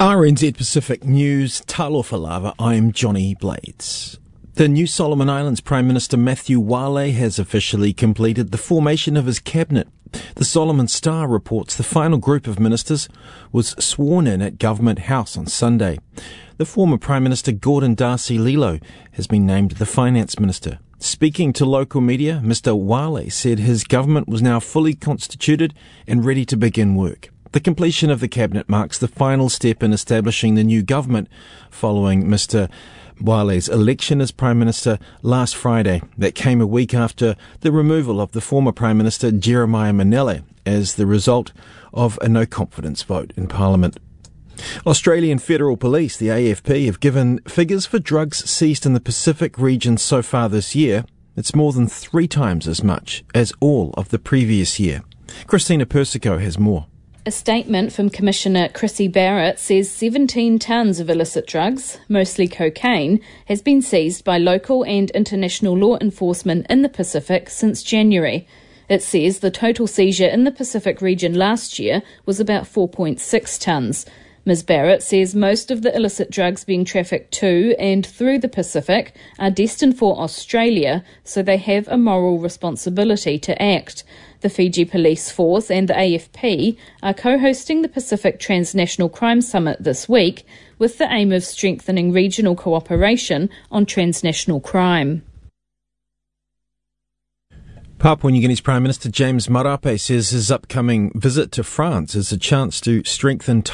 RNZ Pacific News, talofa lava, I'm Johnny Blades. The New Solomon Islands Prime Minister Matthew Wale has officially completed the formation of his cabinet. The Solomon Star reports the final group of ministers was sworn in at Government House on Sunday. The former Prime Minister Gordon Darcy-Lilo has been named the Finance Minister. Speaking to local media, Mr. Wale said his government was now fully constituted and ready to begin work. The completion of the cabinet marks the final step in establishing the new government following Mr. Wale's election as Prime Minister last Friday. That came a week after the removal of the former Prime Minister Jeremiah Manele as the result of a no-confidence vote in Parliament. Australian Federal Police, the AFP, have given figures for drugs seized in the Pacific region so far this year. It's more than 3 times as much as all of the previous year. Christina Persico has more. A statement from Commissioner Chrissy Barrett says 17 tonnes of illicit drugs, mostly cocaine, has been seized by local and international law enforcement in the Pacific since January. It says the total seizure in the Pacific region last year was about 4.6 tonnes. Ms. Barrett says most of the illicit drugs being trafficked to and through the Pacific are destined for Australia, so they have a moral responsibility to act. The Fiji Police Force and the AFP are co-hosting the Pacific Transnational Crime Summit this week with the aim of strengthening regional cooperation on transnational crime. Papua New Guinea's Prime Minister James Marape says his upcoming visit to France is a chance to strengthen